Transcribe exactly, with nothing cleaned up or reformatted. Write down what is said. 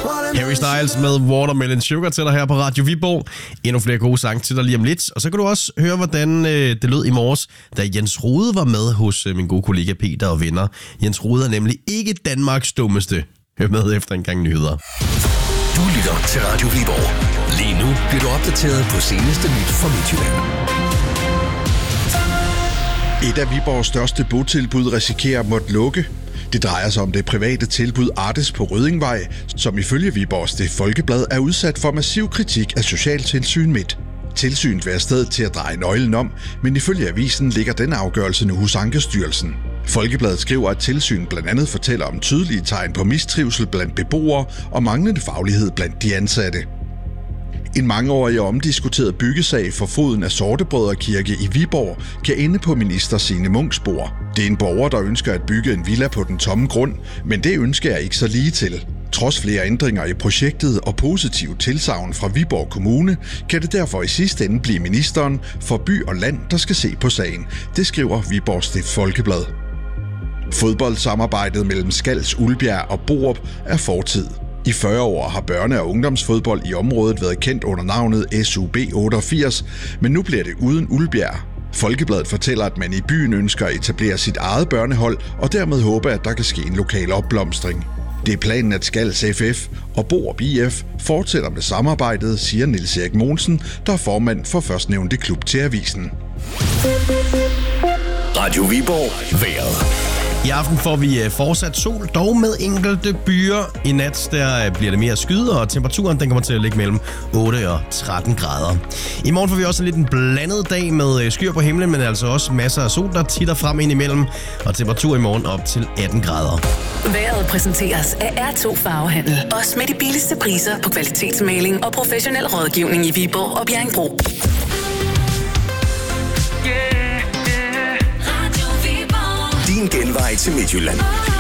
Harry Styles med Watermelon Sugar til dig her på Radio Viborg. Endnu flere gode sange til dig lige om lidt. Og så kan du også høre, hvordan øh, det lød i morges, da Jens Rode var med hos øh, min gode kollega Peter og venner. Jens Rode er nemlig ikke Danmarks dummeste. Hør med efter en gang nyheder. Du lytter til Radio Viborg. Lige nu bliver du opdateret på seneste nyt fra Midtjylland. Et af Viborgs største botilbud risikerer at måtte lukke. Det drejer sig om det private tilbud Artes på Røddingvej, som ifølge Viborgs Det Folkeblad er udsat for massiv kritik af Socialtilsyn Midt. Tilsynet vil have stedet til at dreje nøglen om, men ifølge avisen ligger den afgørelse nu hos Ankestyrelsen. Folkebladet skriver, at tilsynet blandt andet fortæller om tydelige tegn på mistrivsel blandt beboere og manglende faglighed blandt de ansatte. En mangeårig og omdiskuteret byggesag for foden af Sortebrødre Kirke i Viborg kan ende på minister Signe Munks bord. Det er en borger, der ønsker at bygge en villa på den tomme grund, men det ønsker er ikke så lige til. Trods flere ændringer i projektet og positivt tilsagn fra Viborg Kommune, kan det derfor i sidste ende blive ministeren for by og land, der skal se på sagen. Det skriver Viborgs Det Folkeblad. Fodboldsamarbejdet mellem Skals, Ulbjerg og Borup er fortid. I fyrre år har børne- og ungdomsfodbold i området været kendt under navnet S U B otteogfirs, men nu bliver det uden Ulbjerg. Folkebladet fortæller, at man i byen ønsker at etablere sit eget børnehold, og dermed håber, at der kan ske en lokal opblomstring. Det er planen, at Skals F F og Borup I F fortsætter med samarbejdet, siger Niels Erik Mogensen, der er formand for førstnævnte klub til avisen. Radio Viborg vejret. I aften får vi fortsat sol, dog med enkelte byer. I nat der bliver det mere skyet, og temperaturen den kommer til at ligge mellem otte og tretten grader. I morgen får vi også lidt en blandet dag med skyer på himlen, men altså også masser af sol, der titter frem ind imellem. Og temperatur i morgen op til atten grader. Vejret præsenteres af R to Farvehandel. Også med de billigste priser på kvalitetsmaling og professionel rådgivning i Viborg og Bjerringbro. Din genvej til Midtjylland.